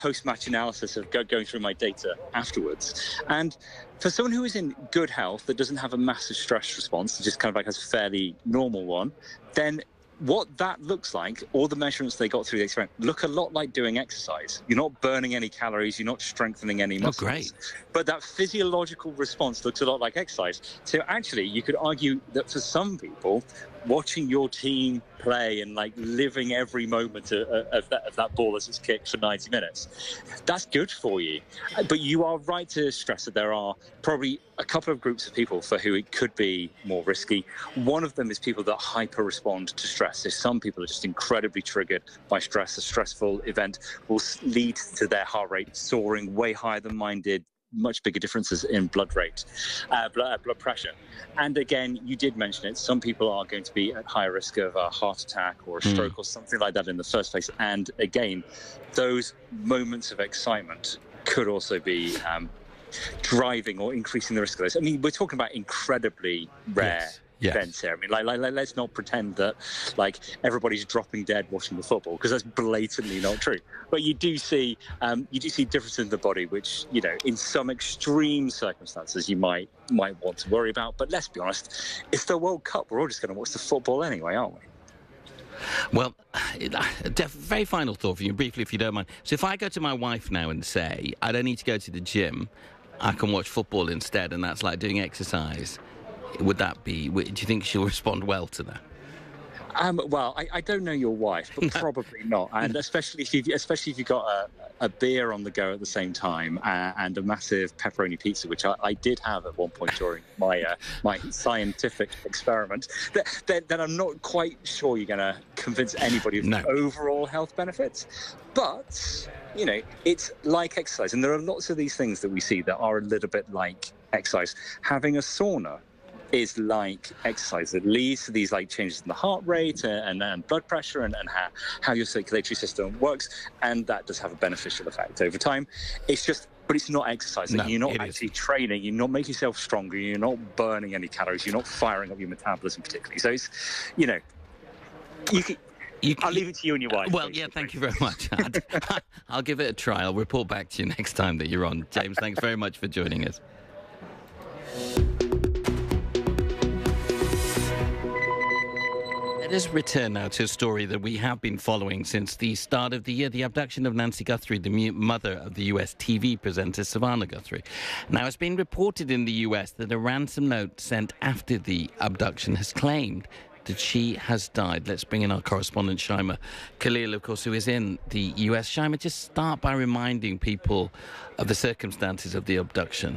post-match analysis of going through my data afterwards. And for someone who is in good health that doesn't have a massive stress response, just kind of like has a fairly normal one, then what that looks like, all the measurements they got through the experiment, look a lot like doing exercise. You're not burning any calories, you're not strengthening any muscles. Oh, great. But that physiological response looks a lot like exercise. So actually, you could argue that for some people, watching your team play and like living every moment of that ball as it's kicked for 90 minutes, that's good for you. But you are right to stress that there are probably a couple of groups of people for who it could be more risky. One of them is people that hyper respond to stress. So some people are just incredibly triggered by stress. A stressful event will lead to their heart rate soaring way higher than mine did, much bigger differences in blood rate, blood pressure. And again, you did mention it, some people are going to be at higher risk of a heart attack or a stroke or something like that in the first place. And again, those moments of excitement could also be driving or increasing the risk of those. I mean, we're talking about incredibly rare events here. I mean, like, let's not pretend that like everybody's dropping dead watching the football, because that's blatantly not true. But you do see differences in the body, which, you know, in some extreme circumstances you might want to worry about. But let's be honest, it's the World Cup. We're all just going to watch the football anyway, aren't we? Well, very final thought for you, briefly, if you don't mind. So if I go to my wife now and say, I don't need to go to the gym, I can watch football instead, and that's like doing exercise, would that be, do you think she'll respond well to that? Well, I don't know your wife, but probably not. And especially if you've got a beer on the go at the same time and a massive pepperoni pizza, which I did have at one point during my scientific experiment, then I'm not quite sure you're going to convince anybody of the overall health benefits. But, you know, it's like exercise. And there are lots of these things that we see that are a little bit like exercise. Having a sauna is like exercise. It leads to these like changes in the heart rate and blood pressure and how your circulatory system works, and that does have a beneficial effect over time. It's just, but it's not exercising. No, you're not actually training. You're not making yourself stronger. You're not burning any calories. You're not firing up your metabolism particularly. So it's, you know, I'll leave it to you and your wife. Well, basically. Yeah, thank you very much. I'll give it a try. I'll report back to you next time that you're on. James, thanks very much for joining us. Let us return now to a story that we have been following since the start of the year, the abduction of Nancy Guthrie, the mother of the US TV presenter Savannah Guthrie. Now, it's been reported in the US that a ransom note sent after the abduction has claimed that she has died. Let's bring in our correspondent, Shaima Khalil, of course, who is in the US. Shaima, just start by reminding people of the circumstances of the abduction.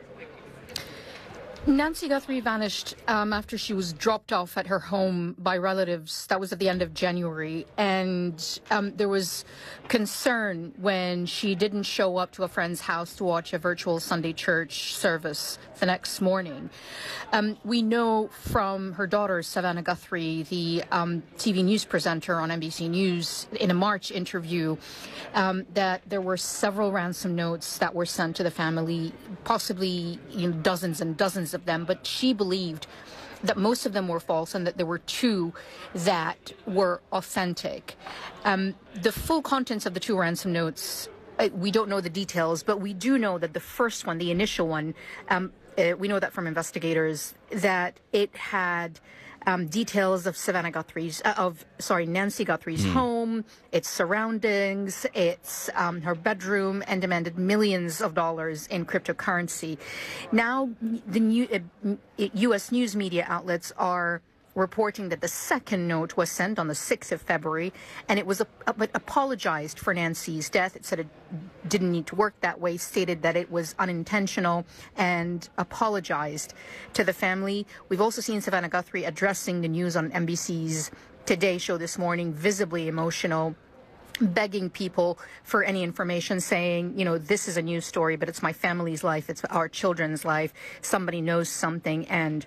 Nancy Guthrie vanished after she was dropped off at her home by relatives. That was at the end of January. And there was concern when she didn't show up to a friend's house to watch a virtual Sunday church service the next morning. We know from her daughter, Savannah Guthrie, the TV news presenter on NBC News, in a March interview, that there were several ransom notes that were sent to the family, possibly dozens and dozens of them, but she believed that most of them were false and that there were two that were authentic. The full contents of the two ransom notes, we don't know the details, but we do know that the first one, the initial one, we know that from investigators, that it had details of Nancy Guthrie's home, its surroundings, its her bedroom, and demanded millions of dollars in cryptocurrency. Now, the U.S. news media outlets are reporting that the second note was sent on the 6th of February, and it was apologized for Nancy's death. It said it didn't need to work that way, stated that it was unintentional, and apologized to the family. We've also seen Savannah Guthrie addressing the news on NBC's Today show this morning, visibly emotional, begging people for any information, saying, you know, this is a news story, but it's my family's life, it's our children's life. Somebody knows something and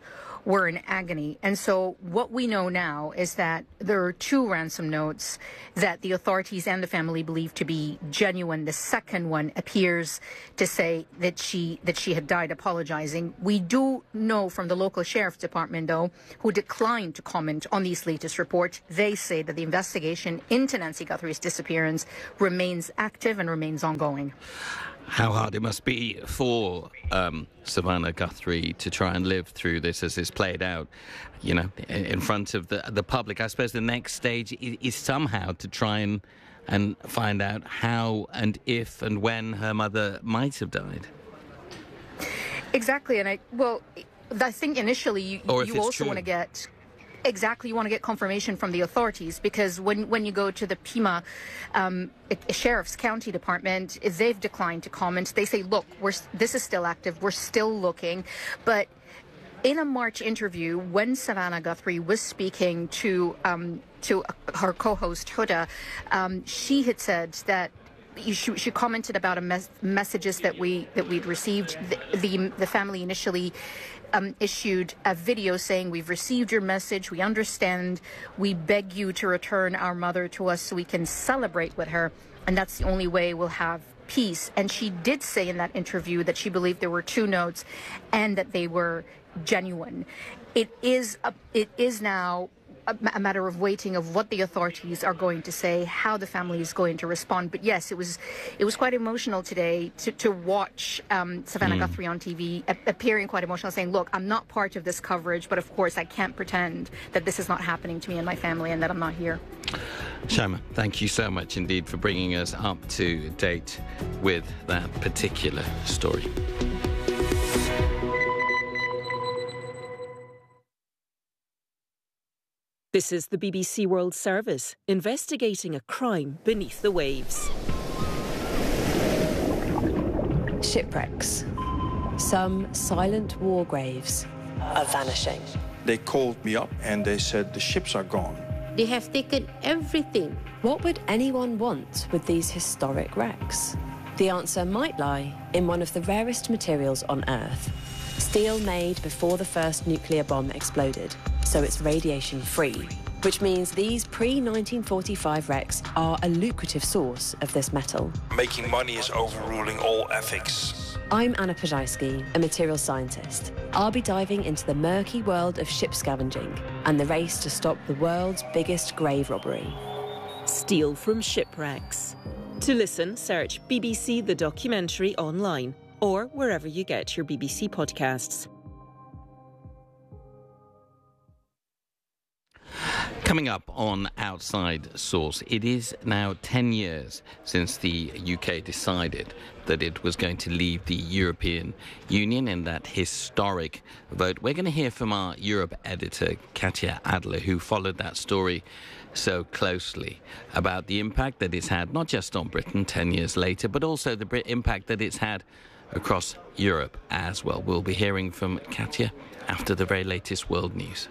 were in agony. And so what we know now is that there are 2 ransom notes that the authorities and the family believe to be genuine. The second one appears to say that she had died apologizing. We do know from the local sheriff's department, though, who declined to comment on these latest reports. They say that the investigation into Nancy Guthrie's disappearance remains active and remains ongoing. How hard it must be for Savannah Guthrie to try and live through this as it's played out, you know, in front of the public. I suppose the next stage is somehow to try and find out how and if and when her mother might have died. Exactly, and I think initially you also want to get... Exactly, you want to get confirmation from the authorities, because when you go to the Pima Sheriff's County Department, they've declined to comment. They say, look, this is still active, we're still looking. But in a March interview, when Savannah Guthrie was speaking to her co-host Huda, she had said that she commented about messages that we'd received. The family initially issued a video saying, we've received your message, we understand, we beg you to return our mother to us so we can celebrate with her, and that's the only way we'll have peace. And she did say in that interview that she believed there were 2 notes and that they were genuine. It is now a matter of waiting of what the authorities are going to say, how the family is going to respond. But yes, it was quite emotional today to watch Savannah Guthrie on TV appearing quite emotional, saying, look, I'm not part of this coverage, but of course I can't pretend that this is not happening to me and my family and that I'm not here. Shaima, thank you so much indeed for bringing us up to date with that particular story. This is the BBC World Service, investigating a crime beneath the waves. Shipwrecks. Some silent war graves are vanishing. They called me up and they said the ships are gone. They have taken everything. What would anyone want with these historic wrecks? The answer might lie in one of the rarest materials on Earth. Steel made before the first nuclear bomb exploded, so it's radiation-free, which means these pre-1945 wrecks are a lucrative source of this metal. Making money is overruling all ethics. I'm Anna Pajajski, a material scientist. I'll be diving into the murky world of ship scavenging and the race to stop the world's biggest grave robbery. Steel from shipwrecks. To listen, search BBC The Documentary online or wherever you get your BBC podcasts. Coming up on Outside Source, it is now 10 years since the UK decided that it was going to leave the European Union in that historic vote. We're going to hear from our Europe editor, Katya Adler, who followed that story so closely, about the impact that it's had, not just on Britain 10 years later, but also the impact that it's had across Europe as well. We'll be hearing from Katya after the very latest world news.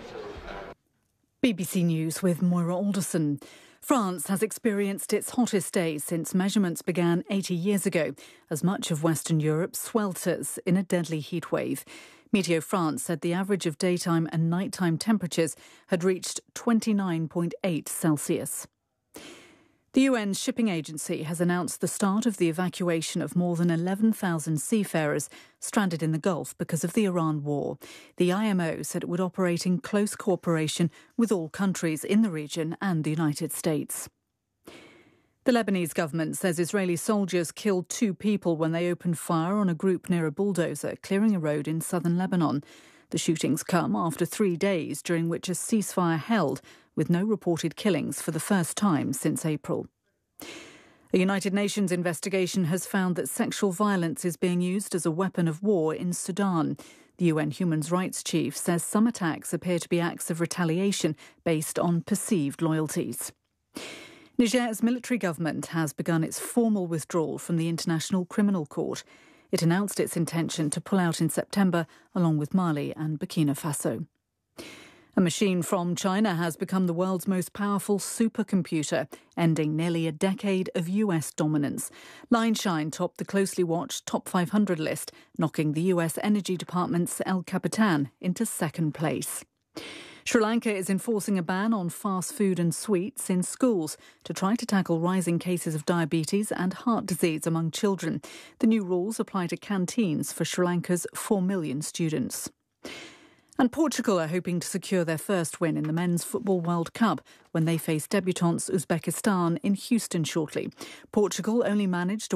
BBC News with Moira Alderson. France has experienced its hottest days since measurements began 80 years ago, as much of Western Europe swelters in a deadly heatwave. Meteo France said the average of daytime and nighttime temperatures had reached 29.8 Celsius. The UN Shipping Agency has announced the start of the evacuation of more than 11,000 seafarers stranded in the Gulf because of the Iran war. The IMO said it would operate in close cooperation with all countries in the region and the United States. The Lebanese government says Israeli soldiers killed 2 people when they opened fire on a group near a bulldozer clearing a road in southern Lebanon. The shootings come after 3 days during which a ceasefire held, with no reported killings for the first time since April. A United Nations investigation has found that sexual violence is being used as a weapon of war in Sudan. The UN Human Rights Chief says some attacks appear to be acts of retaliation based on perceived loyalties. Niger's military government has begun its formal withdrawal from the International Criminal Court. It announced its intention to pull out in September, along with Mali and Burkina Faso. A machine from China has become the world's most powerful supercomputer, ending nearly a decade of US dominance. Lineshine topped the closely watched Top 500 list, knocking the US Energy Department's El Capitan into second place. Sri Lanka is enforcing a ban on fast food and sweets in schools to try to tackle rising cases of diabetes and heart disease among children. The new rules apply to canteens for Sri Lanka's 4 million students. And Portugal are hoping to secure their first win in the Men's Football World Cup when they face debutants Uzbekistan in Houston shortly. Portugal only managed